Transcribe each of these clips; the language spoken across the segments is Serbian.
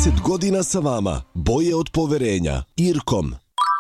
30 godina sa vama. Boje od poverenja. IRCOM.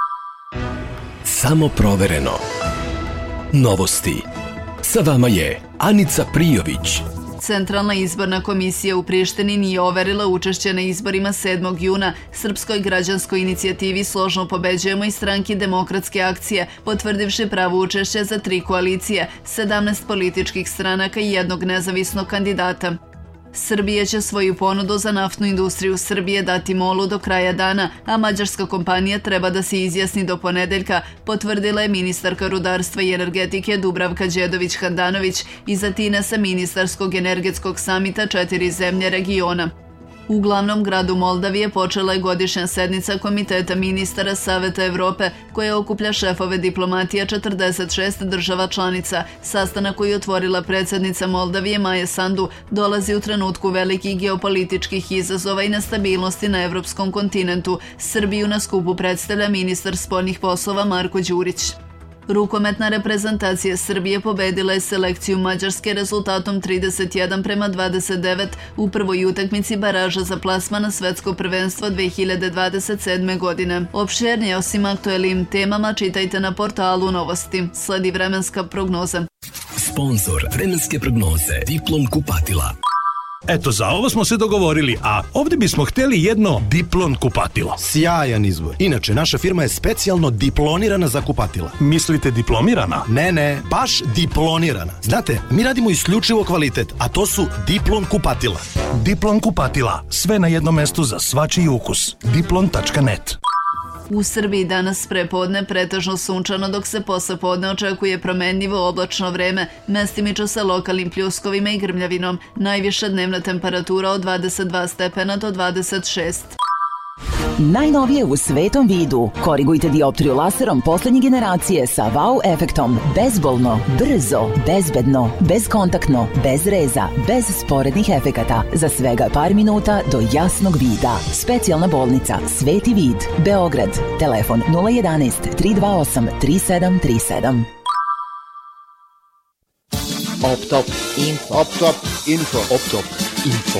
Samo provereno. Novosti. Sa vama je Anica Prijović. Centralna izborna komisija u Prištini nije overila učešće na izborima 7. juna Srpskoj građanskoj inicijativi Složno pobeđujemo i Stranki Demokratske akcije, potvrdivši pravo učešće za 3 koalicije, 17 političkih stranaka i jednog nezavisnog kandidata. Srbija će svoju ponudu za naftnu industriju Srbije dati MOL-u do kraja dana, a mađarska kompanija treba da se izjasni do ponedeljka, potvrdila je ministarka rudarstva i energetike Dubravka Đedović-Handanović iz Atine sa ministarskog energetskog samita 4 zemlje regiona. U glavnom gradu Moldavije počela je godišnja sednica Komiteta ministara Saveta Evrope, koja okuplja šefove diplomatija 46 država članica. Sastanak koji je otvorila predsjednica Moldavije Maja Sandu dolazi u trenutku velikih geopolitičkih izazova i nestabilnosti na evropskom kontinentu. Srbiju na skupu predstavlja ministar spoljnih poslova Marko Đurić. Rukometna reprezentacija Srbije pobedila je selekciju Mađarske rezultatom 31:29 u prvoj utakmici baraža za plasman na svetsko prvenstvo 2027. godine. Opširnije osim aktuelnim temama čitajte na portalu Novosti. Sledi vremenska prognoza. Sponzor vremenske prognoze Diplom kupatila. Eto, za ovo smo se dogovorili, a ovdje bismo htjeli jedno Diplon kupatilo. Sjajan izbor. Inače, naša firma je specijalno diplonirana za kupatila. Mislite diplomirana? Ne, baš diplonirana. Znate, mi radimo isključivo kvalitet, a to su Diplon kupatila. Diplon kupatila. Sve na jednom mestu za svačiji ukus. Diplon.net. U Srbiji danas prepodne pretežno sunčano, dok se poslepodne očekuje promenljivo oblačno vreme, mestimično sa lokalnim pljuskovima i grmljavinom. Najviša dnevna temperatura od 22 stepena do 26. Najnovije u svetom vidu. Korigujte dioptriju laserom poslednje generacije sa wow efektom. Bezbolno, brzo, bezbedno, bezkontaktno, bez reza, bez sporednih efekata. Za svega par minuta do jasnog vida. Specijalna bolnica Sveti vid, Beograd. Telefon 011 328 3737. Optop Info. Optop Info. Optop Info.